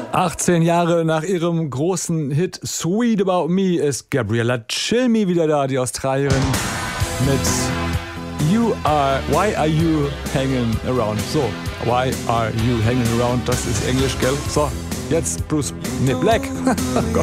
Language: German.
18 Jahre nach ihrem großen Hit Sweet About Me ist Gabriella Cilmi wieder da, die Australierin, mit Why Are You Hanging Around? So, Why Are You Hanging Around? Das ist Englisch, gell? So, jetzt Black.